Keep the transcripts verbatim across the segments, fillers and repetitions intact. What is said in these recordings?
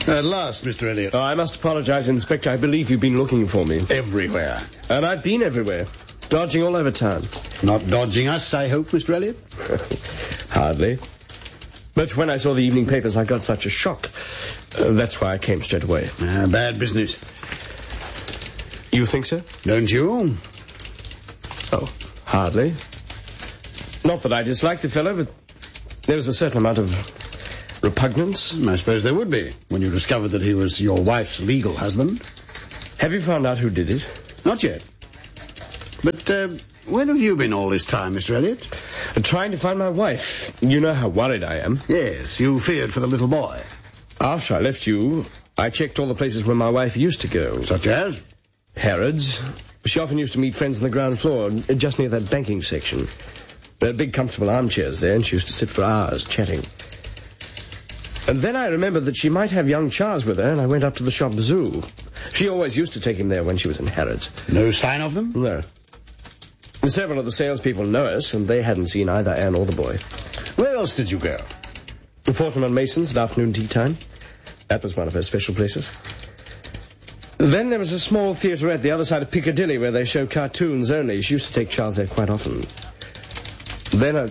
At last, Mister Elliot. Oh, I must apologize, Inspector. I believe you've been looking for me. Everywhere. And I've been everywhere. Dodging all over town. Not dodging us, I hope, Mister Elliot? Hardly. But when I saw the evening papers, I got such a shock. Uh, that's why I came straight away. Uh, bad business. You think so? Don't you? Oh, hardly. Not that I dislike the fellow, but there was a certain amount of repugnance. I suppose there would be, when you discovered that he was your wife's legal husband. Have you found out who did it? Not yet. But uh, where have you been all this time, Mister Elliot? Uh, trying to find my wife. You know how worried I am. Yes, you feared for the little boy. After I left you, I checked all the places where my wife used to go. Such as? Harrods. She often used to meet friends on the ground floor, just near that banking section. There are big, comfortable armchairs there, and she used to sit for hours chatting. And then I remembered that she might have young Charles with her, and I went up to the shop zoo. She always used to take him there when she was in Harrods. No sign of them? No. Several of the salespeople know us, and they hadn't seen either Anne or the boy. Where else did you go? Fortnum and Mason's at afternoon tea time. That was one of her special places. Then there was a small theatre at the other side of Piccadilly where they show cartoons only. She used to take Charles there quite often. Then I...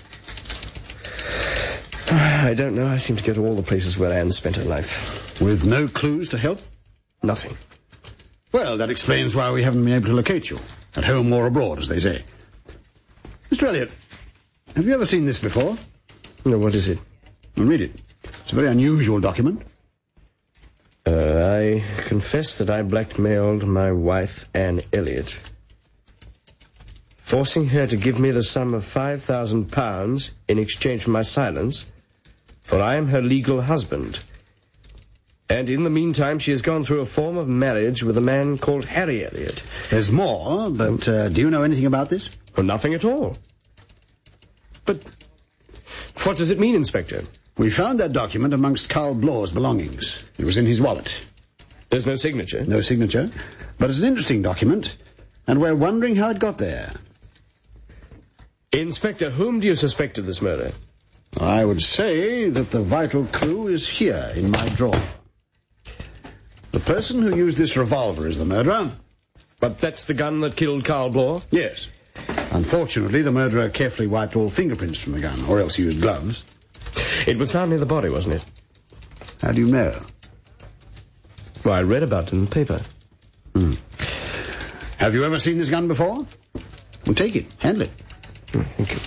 I don't know. I seem to go to all the places where Anne spent her life. With no clues to help? Nothing. Well, that explains why we haven't been able to locate you. At home or abroad, as they say. Mister Elliot, have you ever seen this before? No, what is it? Well, read it. It's a very unusual document. Uh, I confess that I blackmailed my wife, Anne Elliot, forcing her to give me the sum of five thousand pounds in exchange for my silence, for I am her legal husband. And in the meantime, she has gone through a form of marriage with a man called Harry Elliot. There's more, but uh, do you know anything about this? Well, nothing at all. But what does it mean, Inspector? We found that document amongst Carl Blaw's belongings. It was in his wallet. There's no signature? No signature, but it's an interesting document, and we're wondering how it got there. Inspector, whom do you suspect of this murder? I would say that the vital clue is here in my drawer. The person who used this revolver is the murderer. But that's the gun that killed Carl Blaw? Yes. Unfortunately, the murderer carefully wiped all fingerprints from the gun, or else used gloves. It was found near the body, wasn't it? How do you know? Well, I read about it in the paper. Hmm. Have you ever seen this gun before? Well, take it. Handle it. Mm, thank you.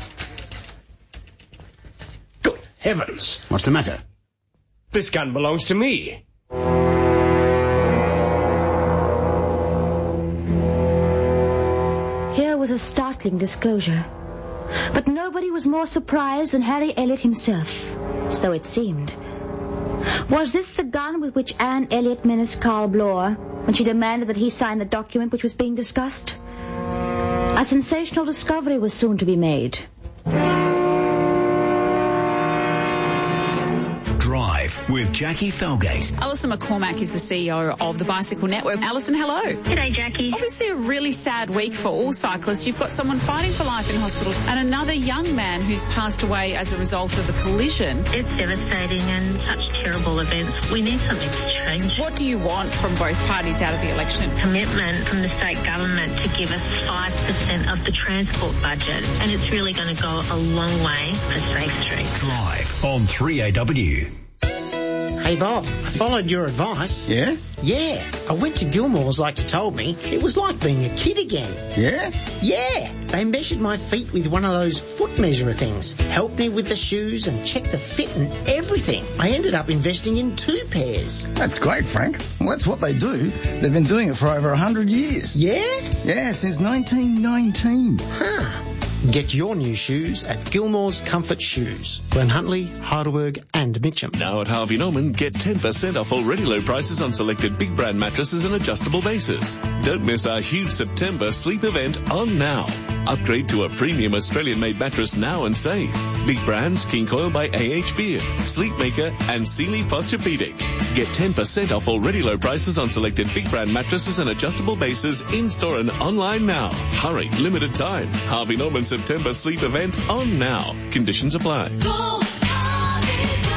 Good heavens! What's the matter? This gun belongs to me. Here was a startling disclosure. But nobody was more surprised than Harry Elliot himself. So it seemed. Was this the gun with which Anne Elliot menaced Carl Blaw when she demanded that he sign the document which was being discussed? A sensational discovery was soon to be made. Drive with Jackie Felgate. Alison McCormack is the C E O of the Bicycle Network. Alison, hello. G'day, Jackie. Obviously a really sad week for all cyclists. You've got someone fighting for life in hospital and another young man who's passed away as a result of the collision. It's devastating and such terrible events. We need something to change. What do you want from both parties out of the election? Commitment from the state government to give us five percent of the transport budget. And it's really going to go a long way for Safe Street. Drive on three A W. Hey, Bob, I followed your advice. Yeah? Yeah. I went to Gilmore's like you told me. It was like being a kid again. Yeah? Yeah. They measured my feet with one of those foot measurer things, helped me with the shoes and checked the fit and everything. I ended up investing in two pairs. That's great, Frank. Well, that's what they do. They've been doing it for over a hundred years. Yeah? Yeah, since nineteen nineteen. Huh. Get your new shoes at Gilmore's Comfort Shoes. Glen Huntley, Heidelberg and Mitcham. Now at Harvey Norman, get ten percent off already low prices on selected big brand mattresses and adjustable bases. Don't miss our huge September sleep event on now. Upgrade to a premium Australian-made mattress now and save. Big brands, King Coil by A H Beard, Sleepmaker and Sealy Posturepedic. Get ten percent off already low prices on selected big brand mattresses and adjustable bases in-store and online now. Hurry, limited time. Harvey Norman September sleep event on now. Conditions apply. Go, Harvey, go.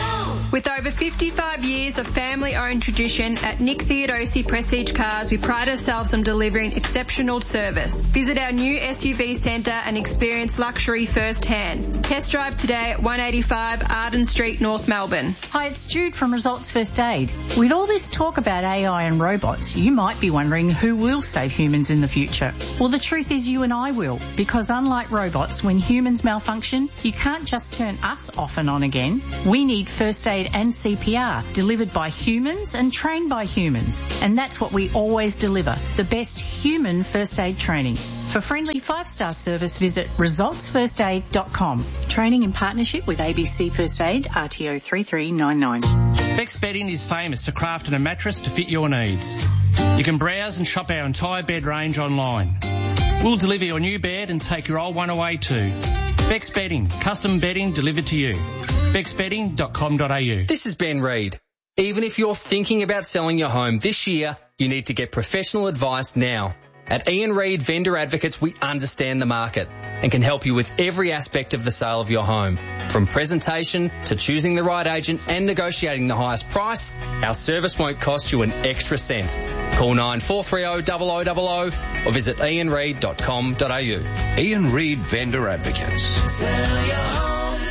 With over fifty-five years of family-owned tradition at Nick Theodosi Prestige Cars, we pride ourselves on delivering exceptional service. Visit our new S U V centre and experience luxury firsthand. Test drive today at one eighty-five Arden Street, North Melbourne. Hi, it's Jude from Results First Aid. With all this talk about A I and robots, you might be wondering who will save humans in the future. Well, the truth is you and I will, because unlike robots, when humans malfunction, you can't just turn us off and on again. We need first aid and C P R delivered by humans and trained by humans. And that's what we always deliver, the best human first aid training. For friendly five-star service, visit results first aid dot com. Training in partnership with A B C First Aid, R T O three three nine nine. Bex Bedding is famous for crafting a mattress to fit your needs. You can browse and shop our entire bed range online. We'll deliver your new bed and take your old one away too. Bex Bedding, custom bedding delivered to you. bex bedding dot com dot a u. This is Ben Reid. Even if you're thinking about selling your home this year, you need to get professional advice now. At Ian Reid Vendor Advocates, we understand the market and can help you with every aspect of the sale of your home. From presentation to choosing the right agent and negotiating the highest price, our service won't cost you an extra cent. Call nine four three zero zero zero zero zero or visit ian reid dot com dot a u. Ian Reid Vendor Advocates. Sell your home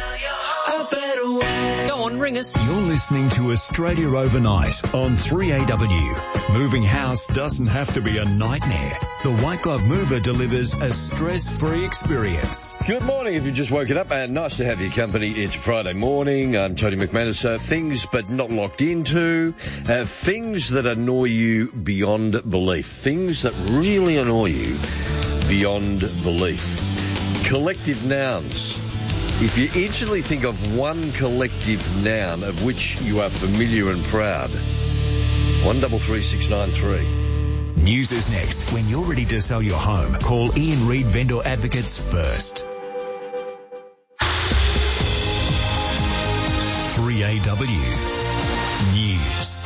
a better way. Go on, ring us. You're listening to Australia Overnight on three A W. Moving house doesn't have to be a nightmare. The White Glove Mover delivers a stress-free experience. Good morning if you just woken up, and nice to have your company. It's Friday morning. I'm Tony McManus. Uh, things but not locked into. Uh, things that annoy you beyond belief. Things that really annoy you beyond belief. Collective nouns. If you instantly think of one collective noun of which you are familiar and proud, one double three six nine three. News is next. When you're ready to sell your home, call Ian Reid Vendor Advocates first. three A W News.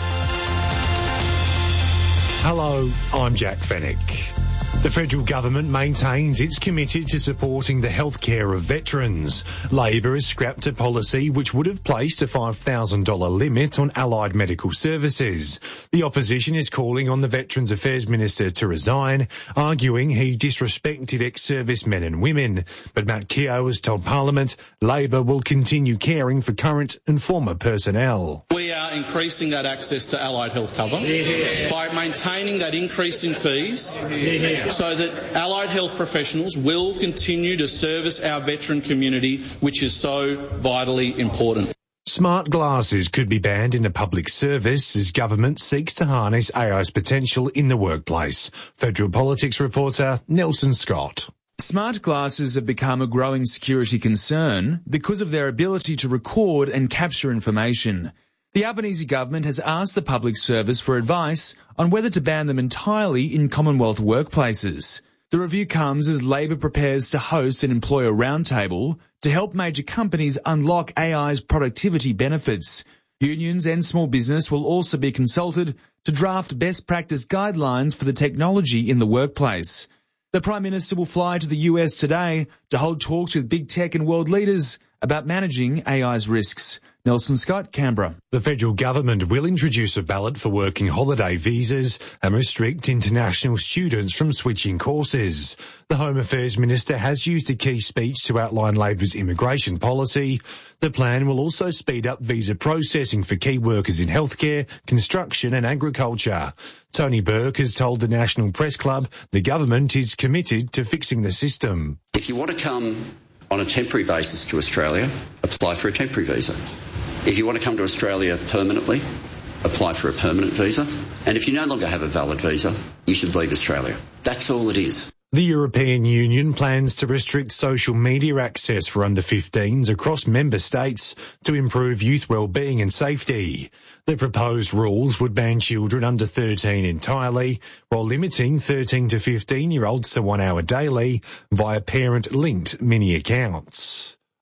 Hello, I'm Jack Fennick. The federal government maintains it's committed to supporting the healthcare of veterans. Labor has scrapped a policy which would have placed a five thousand dollars limit on allied medical services. The opposition is calling on the Veterans Affairs Minister to resign, arguing he disrespected ex-servicemen and women. But Matt Keogh has told Parliament Labor will continue caring for current and former personnel. We are increasing that access to allied health cover yeah. by maintaining that increase in fees. Yeah. So that allied health professionals will continue to service our veteran community, which is so vitally important. Smart glasses could be banned in the public service as government seeks to harness A I's potential in the workplace. Federal Politics reporter Nelson Scott. Smart glasses have become a growing security concern because of their ability to record and capture information. The Albanese government has asked the public service for advice on whether to ban them entirely in Commonwealth workplaces. The review comes as Labor prepares to host an employer roundtable to help major companies unlock A I's productivity benefits. Unions and small business will also be consulted to draft best practice guidelines for the technology in the workplace. The Prime Minister will fly to the U S today to hold talks with big tech and world leaders about managing A I's risks. Nelson Scott, Canberra. The federal government will introduce a ballot for working holiday visas and restrict international students from switching courses. The Home Affairs Minister has used a key speech to outline Labor's immigration policy. The plan will also speed up visa processing for key workers in healthcare, construction and agriculture. Tony Burke has told the National Press Club the government is committed to fixing the system. If you want to come on a temporary basis to Australia, apply for a temporary visa. If you want to come to Australia permanently, apply for a permanent visa. And if you no longer have a valid visa, you should leave Australia. That's all it is. The European Union plans to restrict social media access for under fifteens across member states to improve youth well-being and safety. The proposed rules would ban children under thirteen entirely, while limiting thirteen to fifteen-year-olds to one hour daily via parent-linked mini accounts.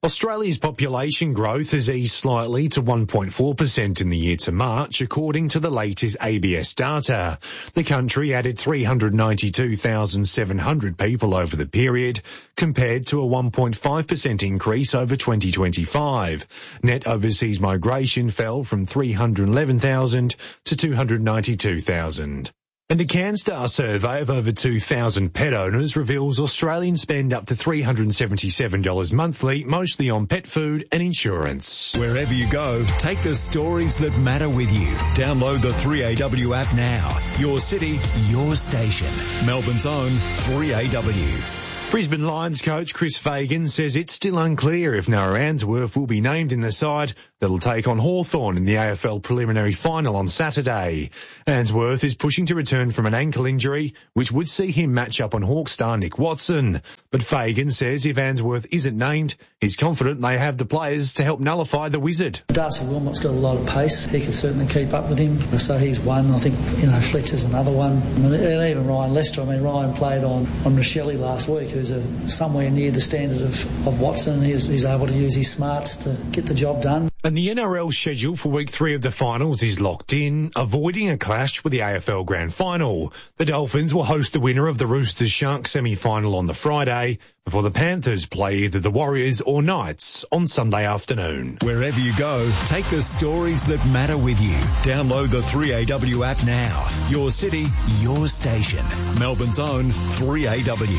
Australia's population growth has eased slightly to one point four percent in the year to March, according to the latest A B S data. The country added three hundred ninety-two thousand seven hundred people over the period, compared to a one point five percent increase over twenty twenty-five. Net overseas migration fell from three hundred eleven thousand to two hundred ninety-two thousand. And a CanStar survey of over two thousand pet owners reveals Australians spend up to three hundred seventy-seven dollars monthly, mostly on pet food and insurance. Wherever you go, take the stories that matter with you. Download the three A W app now. Your city, your station. Melbourne's own three A W. Brisbane Lions coach Chris Fagan says it's still unclear if Noah Answerth will be named in the side that'll take on Hawthorn in the A F L preliminary final on Saturday. Answerth is pushing to return from an ankle injury, which would see him match up on Hawk star Nick Watson. But Fagan says if Answerth isn't named, he's confident they have the players to help nullify the Wizard. Darcy Wilmot's got a lot of pace. He can certainly keep up with him. So he's one. I think, you know, Fletcher's another one. I mean, and even Ryan Lester. I mean, Ryan played on, on Rochelle last week, who's a, somewhere near the standard of, of Watson. He's, he's able to use his smarts to get the job done. And the N R L schedule for week three of the finals is locked in, avoiding a clash with the A F L Grand Final. The Dolphins will host the winner of the Roosters-Sharks semi-final on the Friday, before the Panthers play either the Warriors or Knights on Sunday afternoon. Wherever you go, take the stories that matter with you. Download the three A W app now. Your city, your station. Melbourne's own three A W.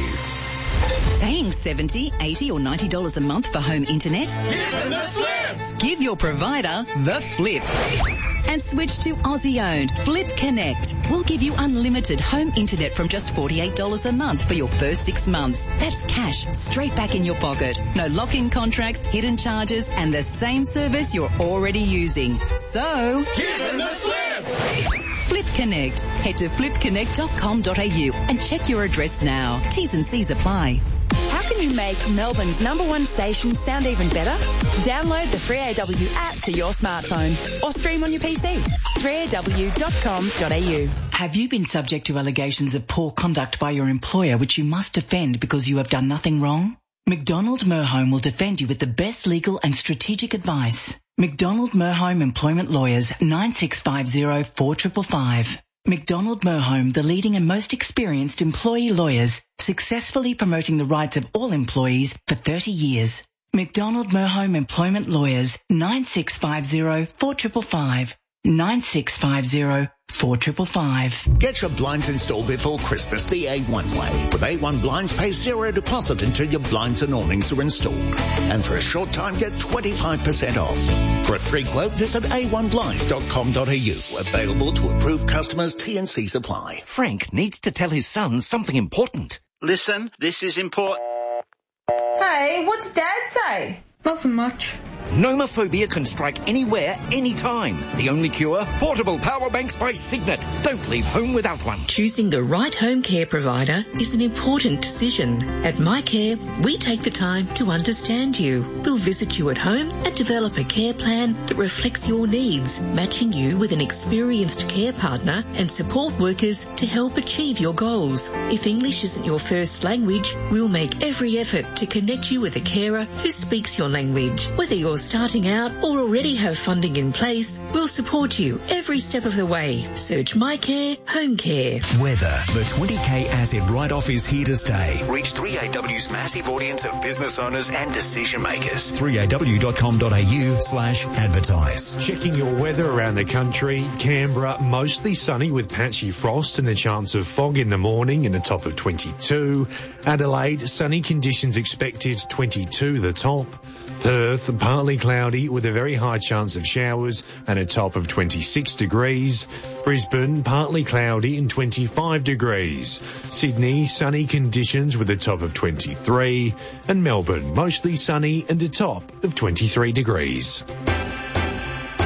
Paying seventy dollars, eighty dollars or ninety dollars a month for home internet? Give them the flip! Give your provider the flip. And switch to Aussie-owned Flip Connect. We'll give you unlimited home internet from just forty-eight dollars a month for your first six months. That's cash straight back in your pocket. No lock-in contracts, hidden charges, and the same service you're already using. So... Give them the flip! Flip Connect. Head to flip connect dot com dot a u and check your address now. T's and C's apply. How can you make Melbourne's number one station sound even better? Download the three A W app to your smartphone or stream on your P C. three A W dot com dot a u. Have you been subject to allegations of poor conduct by your employer which you must defend because you have done nothing wrong? McDonald Merholm will defend you with the best legal and strategic advice. McDonald Merholm Employment Lawyers, nine six five zero, four five five five. McDonald Merholm, the leading and most experienced employee lawyers, successfully promoting the rights of all employees for thirty years. McDonald Merholm Employment Lawyers, nine six five zero, four five five five. nine six five zero, four five five five. Get your blinds installed before Christmas the A one way. With A one Blinds, pay zero deposit until your blinds and awnings are installed. And for a short time, get twenty-five percent off. For a free quote, visit a one blinds dot com dot a u. Available to approved customers, T and C apply. Frank needs to tell his son something important. Listen, this is important. Hey, what's Dad say? Nothing much. Nomophobia can strike anywhere, anytime. The only cure? Portable power banks by Signet. Don't leave home without one. Choosing the right home care provider is an important decision. At MyCare, we take the time to understand you. We'll visit you at home and develop a care plan that reflects your needs, matching you with an experienced care partner and support workers to help achieve your goals. If English isn't your first language, we'll make every effort to connect you with a carer who speaks your language. Whether you're starting out or already have funding in place, we'll support you every step of the way. Search MyCare Home Care. Weather. The twenty K asset write-off is here to stay. Reach three A W's massive audience of business owners and decision makers. three A W dot com dot a u slash advertise. Checking your weather around the country. Canberra, mostly sunny with patchy frost and the chance of fog in the morning and a top of twenty-two. Adelaide, sunny conditions expected, twenty-two the top. Perth, partly cloudy with a very high chance of showers and a top of twenty-six degrees. Brisbane, partly cloudy and twenty-five degrees. Sydney, sunny conditions with a top of twenty-three. And Melbourne, mostly sunny and a top of twenty-three degrees.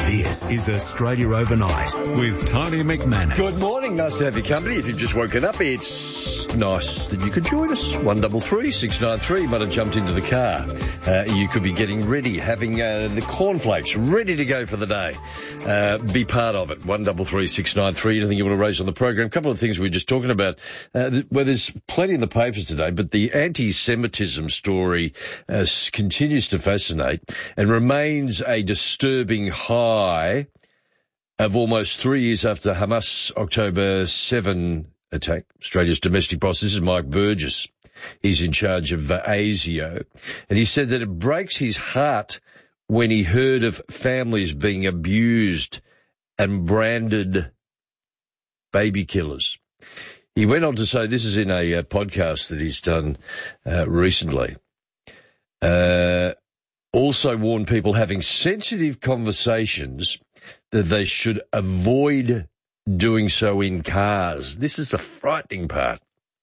This is Australia Overnight with Tony McManus. Good morning. Nice to have your company. If you've just woken up, it's nice that you could join us. one double three six nine three. You might have jumped into the car. Uh, you could be getting ready, having uh, the cornflakes ready to go for the day. Uh, be part of it. one double three six nine three. Anything you want to raise on the program? A couple of things we were just talking about. Uh, th- well, there's plenty in the papers today, but the anti-Semitism story uh, continues to fascinate and remains a disturbing high of almost three years after Hamas October seventh attack. Australia's domestic boss, this is Mike Burgess. He's in charge of uh, ASIO. And he said that it breaks his heart when he heard of families being abused and branded baby killers. He went on to say, this is in a uh, podcast that he's done uh, recently, uh, also warned people having sensitive conversations that they should avoid doing so in cars. This is the frightening part.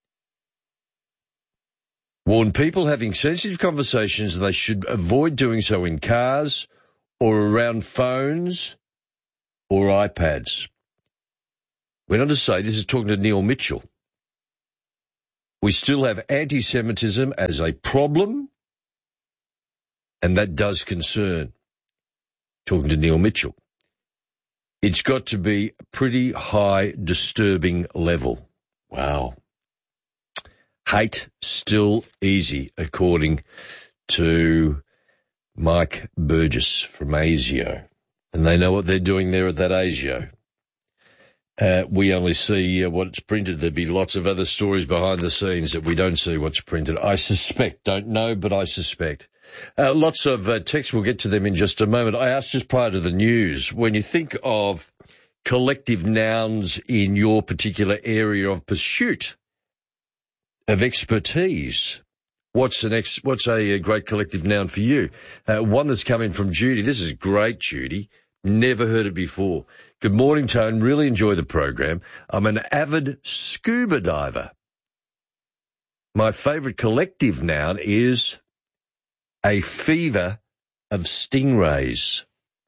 Warn people having sensitive conversations that they should avoid doing so in cars or around phones or iPads. Went on to say, this is talking to Neil Mitchell, we still have anti-Semitism as a problem, and that does concern. Talking to Neil Mitchell. It's got to be a pretty high, disturbing level. Wow. Hate still easy, according to Mike Burgess from ASIO. And they know what they're doing there at that ASIO. Uh, we only see uh, what's printed. There'd be lots of other stories behind the scenes that we don't see what's printed. I suspect, don't know, but I suspect. Uh, lots of uh, texts, we'll get to them in just a moment. I asked just prior to the news, when you think of collective nouns in your particular area of pursuit, of expertise, what's an ex, what's a, a great collective noun for you? Uh, one that's coming from Judy. This is great, Judy. Never heard it before. Good morning, Tone. Really enjoy the program. I'm an avid scuba diver. My favourite collective noun is a fever of stingrays.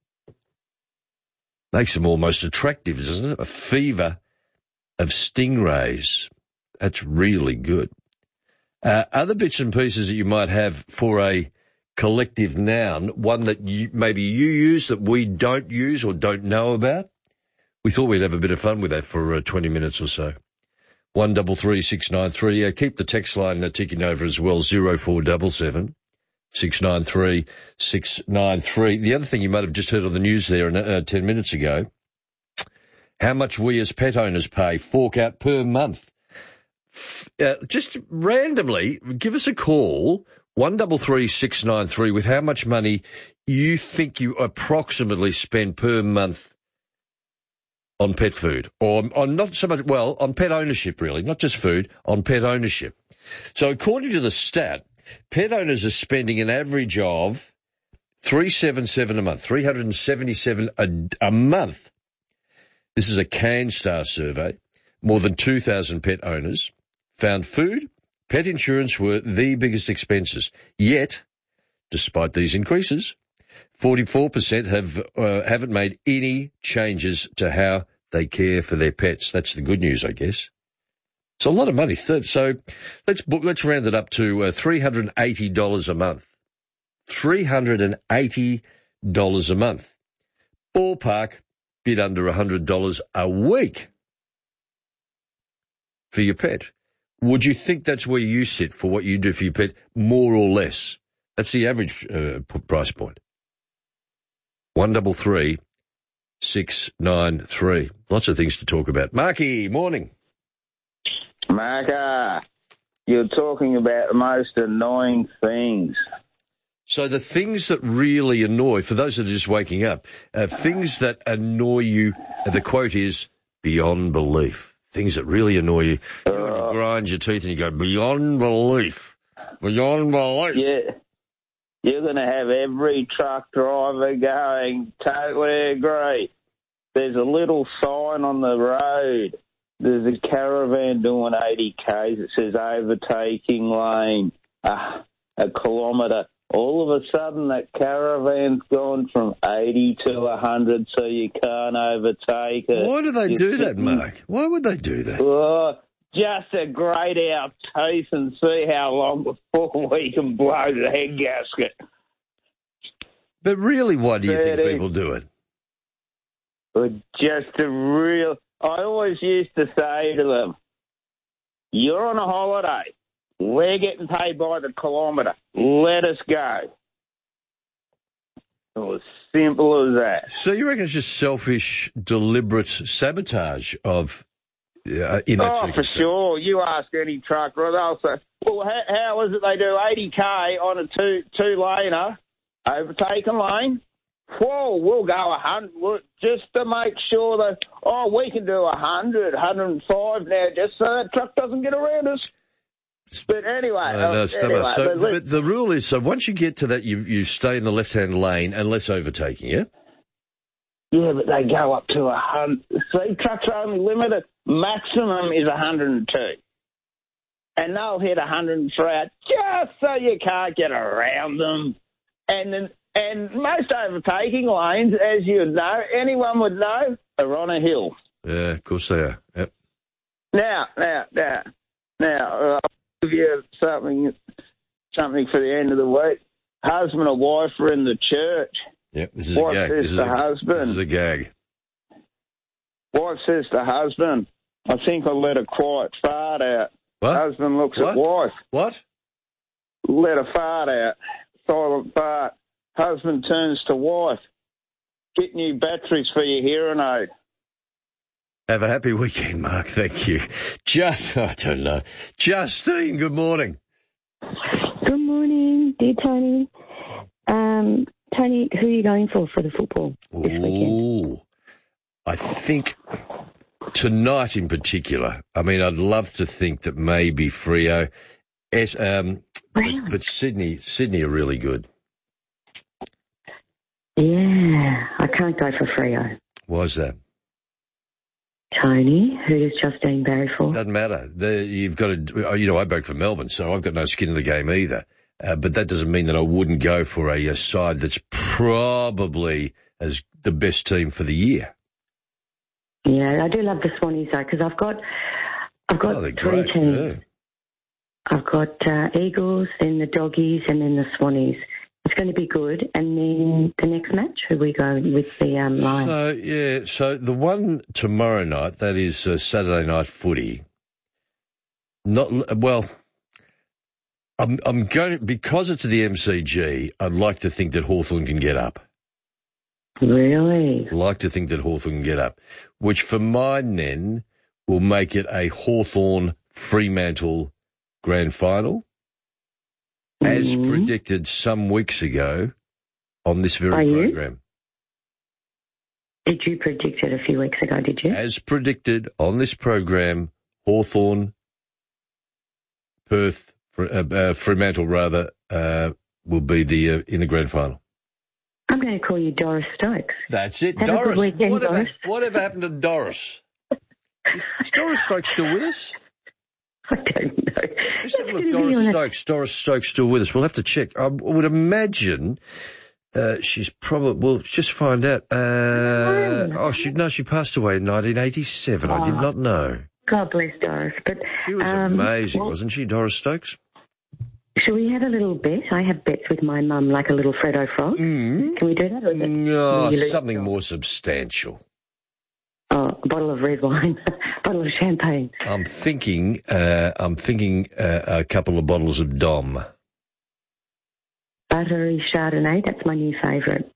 Makes them almost attractive, doesn't it? A fever of stingrays. That's really good. Uh, other bits and pieces that you might have for a collective noun, one that you, maybe you use that we don't use or don't know about. We thought we'd have a bit of fun with that for uh, twenty minutes or so. one double three six nine three. Uh, keep the text line uh, ticking over as well, zero four seven seven. six nine three six nine three. The other thing you might have just heard on the news there uh, ten minutes ago, how much we as pet owners pay, fork out per month. Uh, just randomly, give us a call, one double three six nine three, with how much money you think you approximately spend per month on pet food, or on not so much, well, on pet ownership really, not just food, on pet ownership. So according to the stat, pet owners are spending an average of three hundred seventy-seven a month, three hundred seventy-seven a, a month. This is a CanStar survey. More than two thousand pet owners found food, pet insurance were the biggest expenses. Yet, despite these increases, forty-four percent have, uh, haven't made any changes to how they care for their pets. That's the good news, I guess. It's a lot of money. So let's book, let's round it up to uh, three hundred eighty dollars a month. three hundred eighty dollars a month. Ballpark, bit under one hundred dollars a week for your pet. Would you think that's where you sit for what you do for your pet, more or less? That's the average uh, price point. one double three six nine three. Lots of things to talk about. Marky, morning. Marka, you're talking about the most annoying things. So the things that really annoy, for those that are just waking up, uh, things that annoy you, uh, the quote is, beyond belief. Things that really annoy you. You, know, uh, you grind your teeth and you go, beyond belief. Beyond belief. Yeah. You're going to have every truck driver going, totally agree. There's a little sign on the road. There's a caravan doing eighty kays. It says overtaking lane, uh, a kilometre. All of a sudden, that caravan's gone from eighty to one hundred, so you can't overtake it. Why do they You- do that, Mark? Why would they do that? Oh, just to grate our teeth and see how long before we can blow the head gasket. But really, why do you think Thirty. people do it? But just a real... I always used to say to them, you're on a holiday. We're getting paid by the kilometre. Let us go. It was simple as that. So you reckon it's just selfish, deliberate sabotage of... Uh, in that Oh, for circumstance? sure. You ask any trucker, they'll say, well, how, how is it they do eighty k on a two, two-laner, overtaken lane? Whoa, we'll go one hundred, we'll- just to make sure that, oh, we can do one hundred, one hundred five now, just so that truck doesn't get around us. But anyway, Uh, no, uh, stop anyway it. So, but let- but the rule is, so once you get to that, you, you stay in the left-hand lane unless overtaking, yeah? yeah, but they go up to one hundred. See, trucks are only limited. Maximum is one hundred two. And they'll hit one hundred three just so you can't get around them. And then, and most overtaking lanes, as you know, anyone would know, are on a hill. Yeah, of course they are. Yep. Now, now, now, now, uh, I'll give you something, something for the end of the week. Husband and wife are in the church. Yep, this is Wife a gag. says This is to a, husband. this is a gag. Wife says to husband, I think I'll let a quiet fart out. What? Husband looks What? at wife. What? Let a fart out. Silent fart. Husband turns to wife. Get new batteries for your hearing aid. Have a happy weekend, Mark. Thank you. Just, I don't know. Justine, good morning. Good morning, dear Tony. Um, Tony, who are you going for for the football this weekend? Ooh, I think tonight in particular, I mean, I'd love to think that maybe Freo, es, um, Really? but, but Sydney, Sydney are really good. Yeah, I can't go for Freo. Why's that? Tony, who does Justine Barry for? Doesn't matter. The, you've got to, you know, I back for Melbourne, so I've got no skin in the game either. Uh, but that doesn't mean that I wouldn't go for a, a side that's probably as the best team for the year. Yeah, I do love the Swannies though, because I've got, I've got Oh, they're three great. teams. Yeah. I've got uh, Eagles, then the Doggies, and then the Swannies. It's going to be good. And then the next match, who we go with the um, Lions? So, yeah, so the one tomorrow night, that is uh, Saturday night footy. Not, well, I'm, I'm going to, because it's the M C G, I'd like to think that Hawthorn can get up. Really? I'd like to think that Hawthorn can get up, which for mine then will make it a Hawthorn Fremantle grand final, as Mm-hmm. predicted some weeks ago on this very Are you? program. Did you predict it a few weeks ago, did you? As predicted on this program, Hawthorn, Perth, uh, uh, Fremantle rather, uh, will be the uh, in the grand final. I'm going to call you Doris Stokes. That's it, Have a good Doris. weekend, whatever, Doris. whatever happened to Doris? Is Doris Stokes still with us? I don't know. Just have a look, Let's Doris be honest. Stokes. Doris Stokes still with us. We'll have to check. I would imagine uh, she's probably. We'll just find out. Uh, oh, she no, she passed away in nineteen eighty-seven. I did Oh. not know. God bless Doris. But She was um, amazing, well, wasn't she, Doris Stokes? shall we have a little bet? I have bets with my mum, like a little Freddo Frog. Mm. Can we do that? Or is it, No, will you lose something it? more substantial. Oh, a bottle of red wine, a bottle of champagne. I'm thinking. Uh, I'm thinking uh, a couple of bottles of Dom. Buttery Chardonnay, that's my new favourite.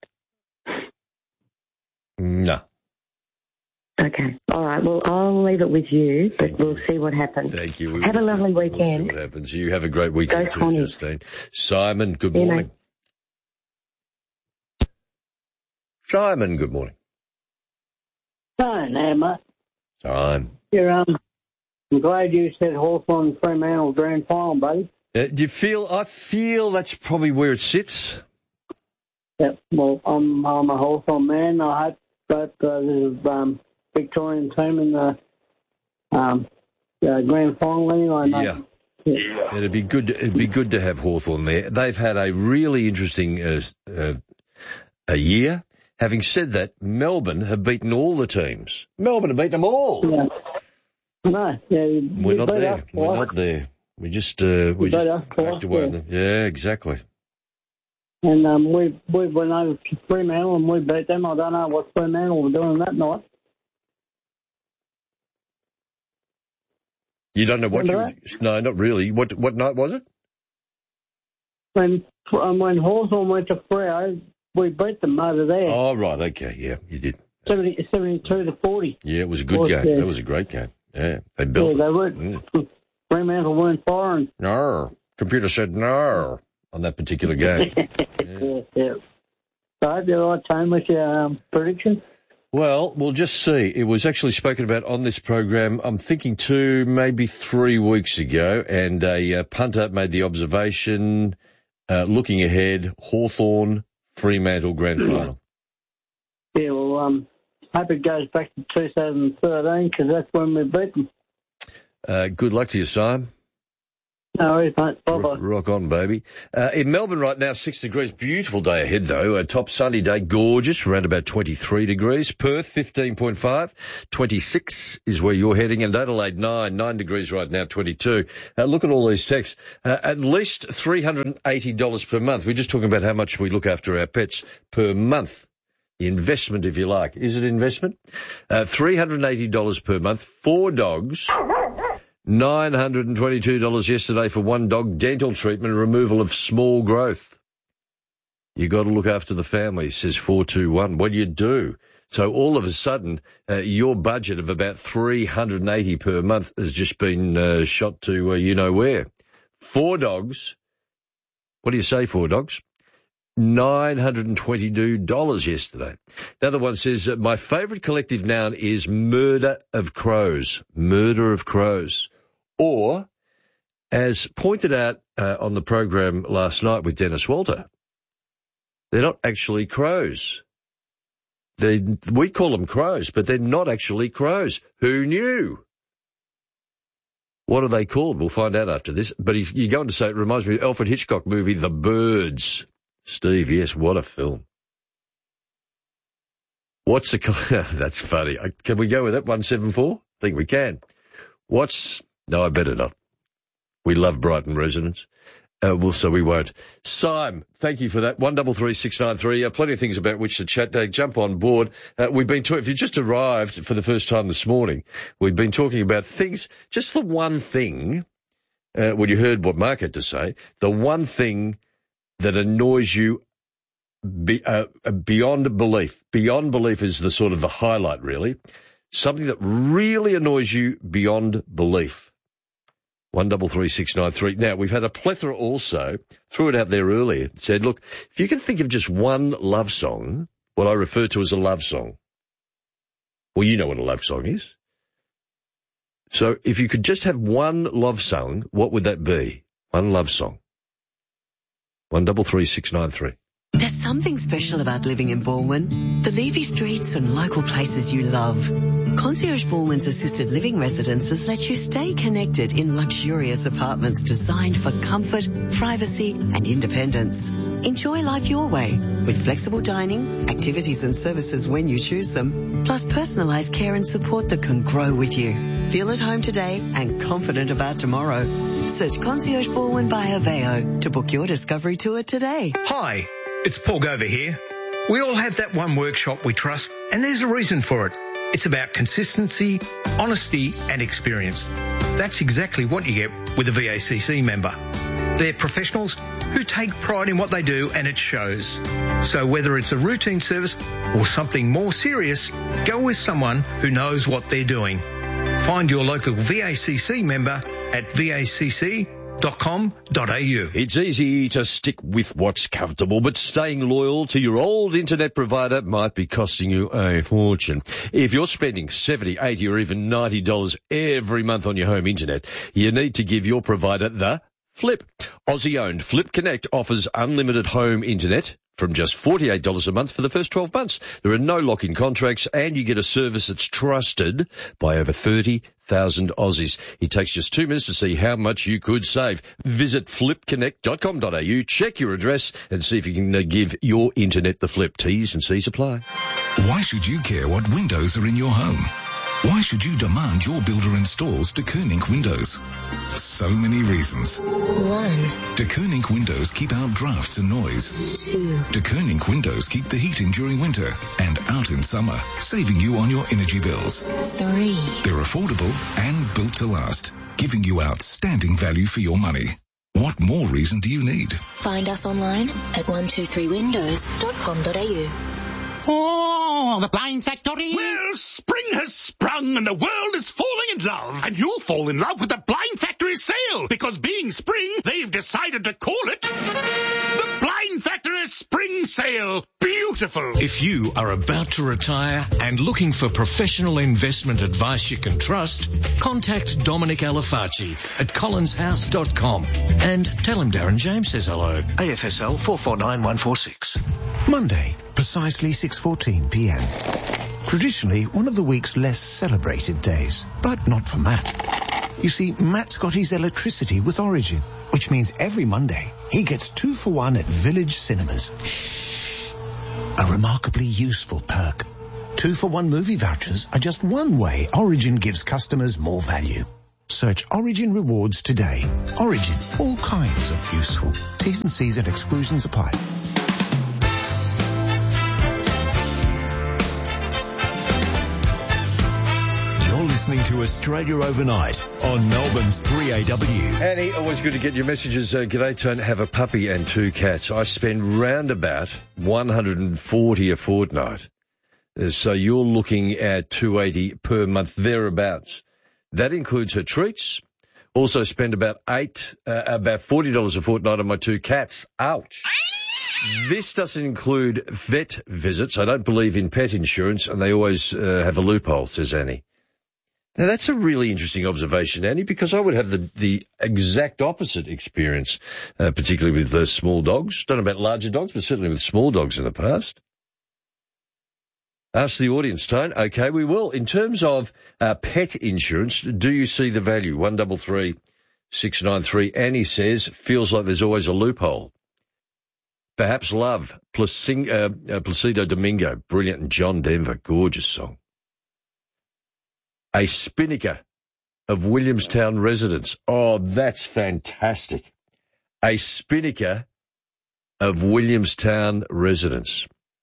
No. Okay. All right. Well, I'll leave it with you, but we'll see what happens. Thank you. We Have a will see- lovely we'll see weekend. what happens. You have a great weekend Go too, Connie. Justine. Simon, good See you, morning. Simon, good morning. Fine, there, mate. Simon. You're, um, I'm glad you said Hawthorn Fremantle grand final, buddy. Uh, do you feel? I feel that's probably where it sits. Yep. Well, I'm I'm a Hawthorn man. I hope that uh, there's a um, Victorian team in the um, uh, grand final anyway, mate. Yeah. Yeah. It'd be good. It'd be good to have Hawthorn there. They've had a really interesting uh, uh, a year. Having said that, Melbourne have beaten all the teams. Melbourne have beaten them all. Yeah. No, yeah, you, We're you not beat there. us We're twice. not there. We just uh, we You just beat us twice, backed away. yeah. on them. Yeah, exactly. And um, we we went over to Fremantle and we beat them. I don't know what Fremantle were doing that night. You don't know what Remember you? No, not really. What what night was it? When um, when Hawthorn went to Freo, we beat them over there. Oh right, okay, yeah, you did. seventy, seventy-two to forty. Yeah, it was a good Was game. there. That was a great game. Yeah, they Yeah, built they it. were. Mm. Fremantle weren't firing. No, computer said no on that particular game. Yeah, yeah. So I hope you're right, Tone, with your um, prediction. Well, we'll just see. It was actually spoken about on this program, I'm thinking two, maybe three weeks ago, and a uh, punter made the observation, uh, looking ahead, Hawthorn, Fremantle grand final. Yeah, well, um, hope it goes back to two thousand thirteen because that's when we beat them. Uh, good luck to you, Simon. No worries, mate. Bye-bye. Rock on, baby. Uh, in Melbourne right now, six degrees. Beautiful day ahead, though. A top sunny day, gorgeous, around about twenty-three degrees. Perth, fifteen point five. twenty-six is where you're heading. And Adelaide, nine. nine degrees right now, twenty-two. Uh, look at all these texts. Uh, at least three hundred eighty dollars per month. We're just talking about how much we look after our pets per month. Investment, if you like. Is it investment? Uh, three hundred eighty dollars per month. Four dogs. nine hundred twenty-two dollars yesterday for one dog, dental treatment and removal of small growth. You got to look after the family, says four two one. What do you do? So all of a sudden, uh, your budget of about three hundred eighty per month has just been uh, shot to uh, you know where. Four dogs. What do you say, four dogs? nine hundred twenty-two dollars yesterday. Another one says, uh, my favourite collective noun is murder of crows. Murder of crows. Or, as pointed out uh, on the program last night with Dennis Walter, they're not actually crows. They, we call them crows, but they're not actually crows. Who knew? What are they called? We'll find out after this. But if you go on to say, it reminds me of the Alfred Hitchcock movie, The Birds. Steve, yes, what a film. What's the... That's funny. Can we go with that, one seven four? I think we can. What's... No, I better not. We love Brighton residents. Uh, well, so we won't. Sime, thank you for that. one double three six nine three. Uh, plenty of things about which to chat. Uh, jump on board. Uh, we've been talking, if you just arrived for the first time this morning, we've been talking about things, just the one thing, uh, when you heard what Mark had to say, the one thing that annoys you be, uh, beyond belief. Beyond belief is the sort of the highlight, really. Something that really annoys you beyond belief. one double three six nine three. Now, we've had a plethora also, threw it out there earlier, said, look, if you can think of just one love song, what I refer to as a love song. Well, you know what a love song is. So if you could just have one love song, what would that be? One love song. one double three six nine three. There's something special about living in Baldwin. The leafy streets and local places you love. Concierge Baldwin's assisted living residences let you stay connected in luxurious apartments designed for comfort, privacy and independence. Enjoy life your way with flexible dining, activities and services when you choose them, plus personalised care and support that can grow with you. Feel at home today and confident about tomorrow. Search Concierge Baldwin by Aveo to book your discovery tour today. Hi, it's Paul Gover here. We all have that one workshop we trust, and there's a reason for it. It's about consistency, honesty and experience. That's exactly what you get with a V A C C member. They're professionals who take pride in what they do, and it shows. So whether it's a routine service or something more serious, go with someone who knows what they're doing. Find your local V A C C member at V A C C dot com dot a u. It's easy to stick with what's comfortable, but staying loyal to your old internet provider might be costing you a fortune. If you're spending seventy dollars, eighty dollars or even ninety dollars every month on your home internet, you need to give your provider the Flip. Aussie-owned Flip Connect offers unlimited home internet from just forty-eight dollars a month for the first twelve months. There are no lock-in contracts, and you get a service that's trusted by over thirty thousand Aussies. It takes just two minutes to see how much you could save. Visit flip connect dot com dot a u, check your address, and see if you can uh, give your internet the flip. T's and C's apply. Why should you care what windows are in your home? Why should you demand your builder installs De Koning windows? So many reasons. One. De Koning windows keep out drafts and noise. Two. De Koning windows keep the heat in during winter and out in summer, saving you on your energy bills. Three. They're affordable and built to last, giving you outstanding value for your money. What more reason do you need? Find us online at one two three windows dot com dot a u. Oh, the Blind Factory. Well, spring has sprung and the world is falling in love. And you'll fall in love with the Blind Factory sale. Because being spring, they've decided to call it the Blind Factory Spring Sale. Beautiful. If you are about to retire and looking for professional investment advice you can trust, contact Dominic Alafacci at collins house dot com and tell him Darren James says hello. A F S L four four nine one four six. Monday, precisely six fourteen p m. Traditionally one of the week's less celebrated days, but not for Matt. You see, Matt's got his electricity with Origin, which means every Monday he gets two for one at Village Cinemas. Shh. A remarkably useful perk. Two for one movie vouchers are just one way Origin gives customers more value. Search Origin Rewards today. Origin, all kinds of useful. T's and C's and exclusions apply. Listening to Australia Overnight on Melbourne's three A W. Annie, always good to get your messages. Uh, G'day, Tone. Have a puppy and two cats. I spend round about one hundred forty a fortnight. Uh, so you're looking at two hundred eighty per month, thereabouts. That includes her treats. Also spend about eight, uh, about forty dollars a fortnight on my two cats. Ouch. This doesn't include vet visits. I don't believe in pet insurance, and they always uh, have a loophole, says Annie. Now, that's a really interesting observation, Annie, because I would have the, the exact opposite experience, uh, particularly with the small dogs. Don't know about larger dogs, but certainly with small dogs in the past. Ask the audience, Tone. Okay, we will. In terms of uh, pet insurance, do you see the value? one double three six nine three. Annie says, feels like there's always a loophole. Perhaps Love, Placing, uh, uh, Placido Domingo, brilliant, and John Denver, gorgeous song. A Spinnaker of Williamstown residents. Oh, that's fantastic. A Spinnaker of Williamstown residents.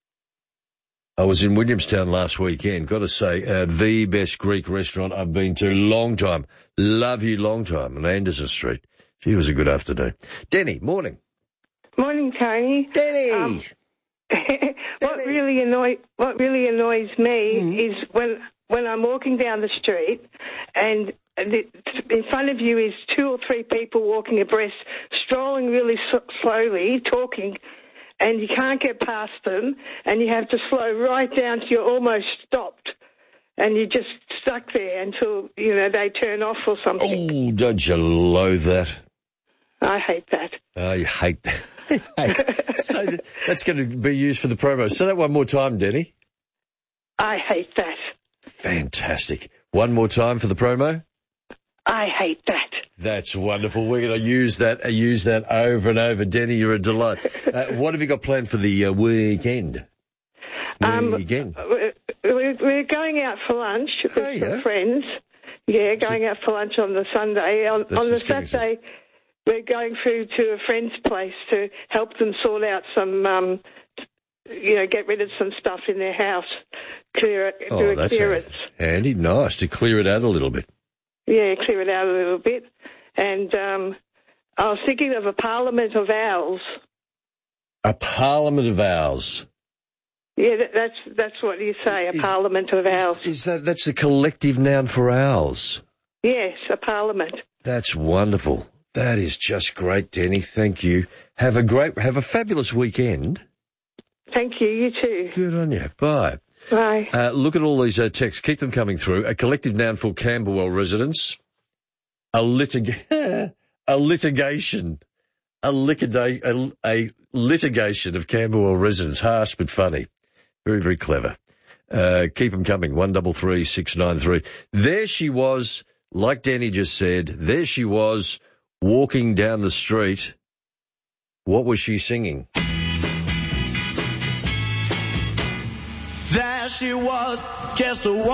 I was in Williamstown last weekend. Got to say, uh, the best Greek restaurant I've been to. Long time. Love you long time on Anderson Street. Gee, it was a good afternoon. Denny, morning. Morning, Tony. Denny. Um, what really annoy what really annoys me mm. is when when I'm walking down the street and in front of you is two or three people walking abreast, strolling really so- slowly, talking, and you can't get past them, and you have to slow right down till you're almost stopped, and you're just stuck there until, you know, they turn off or something. Oh, don't you loathe that? I hate that. Oh, you hate that. So that's going to be used for the promo. Say that one more time, Denny. I hate that. Fantastic. One more time for the promo. I hate that. That's wonderful. We're going to use that uh, use that over and over. Denny, you're a delight. Uh, what have you got planned for the uh, weekend? Um, weekend? We're, we're going out for lunch with oh, some yeah. friends. Yeah, going out for lunch on the Sunday. On, on the Saturday, we're going through to a friend's place to help them sort out some, um, you know, get rid of some stuff in their house, clear it, oh, do a that's clearance. Handy, nice to clear it out a little bit. Yeah, clear it out a little bit. And um, I was thinking of a Parliament of Owls. A Parliament of Owls. Yeah, that, that's that's what you say, a is, Parliament of Owls. Is that that's a collective noun for owls? Yes, a parliament. That's wonderful. That is just great, Denny. Thank you. Have a great, have a fabulous weekend. Thank you. You too. Good on you. Bye. Bye. Uh, look at all these uh, texts. Keep them coming through. A collective noun for Camberwell residents. A litig, a litigation. a, liquida- a, a litigation of Camberwell residents. Harsh but funny. Very, very clever. Uh, keep them coming. One double three six nine three. There she was, like Danny just said, there she was walking down the street. What was she singing? There she was, just a